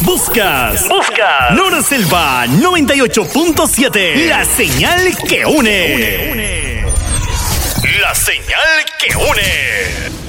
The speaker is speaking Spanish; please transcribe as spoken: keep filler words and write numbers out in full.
Buscas, buscas. Nora Selva noventa y ocho punto siete. La señal que une. une, une. La señal que une.